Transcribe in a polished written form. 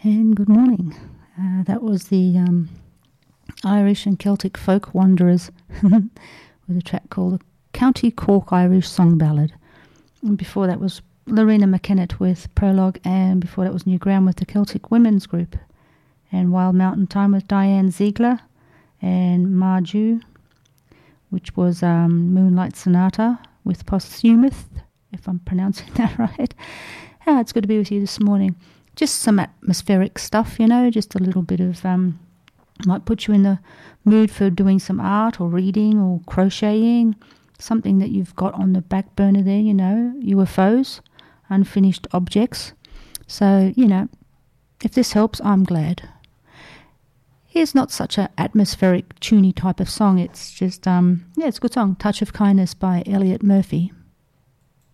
and good morning. That was the Irish and Celtic folk wanderers with a track called the County Cork Irish Song Ballad. And before that was Lorena McKennett with Prologue, and before that was New Ground with the Celtic Women's Group, and Wild Mountain Time with Diane Ziegler, and Marju, which was Moonlight Sonata with Posthumous, if I'm pronouncing that right. It's good to be with you this morning. Just some atmospheric stuff, just a little bit of, might put you in the mood for doing some art or reading or crocheting, something that you've got on the back burner there, UFOs, unfinished objects. So, if this helps, I'm glad. Here's not such an atmospheric, tuney type of song. It's just, it's a good song. Touch of Kindness by Elliot Murphy.